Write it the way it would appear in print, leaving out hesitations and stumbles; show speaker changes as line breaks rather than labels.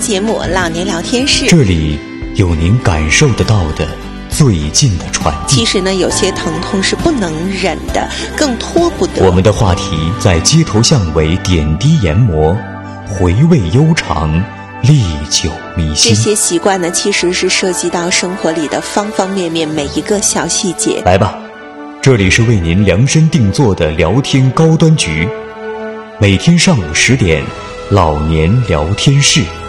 节目《老年聊天室》，
这里有您感受得到的最近的传递。
其实呢，有些疼痛是不能忍的，更拖不得。
我们的话题在街头巷尾点滴研磨，回味悠长，历久弥新。
这些习惯呢，其实是涉及到生活里的方方面面每一个小细节。
来吧，这里是为您量身定做的聊天高端局，每天上午10点，老年聊天室。